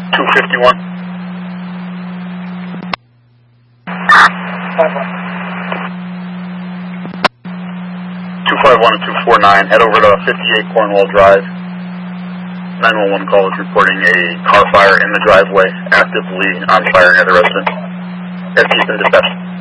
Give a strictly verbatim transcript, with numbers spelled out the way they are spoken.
two fifty-one. two five one and two four nine, head over to fifty-eight Cornwall Drive. nine one one call is reporting a car fire in the driveway, actively on fire near the residence. Guys, keep in dispatch.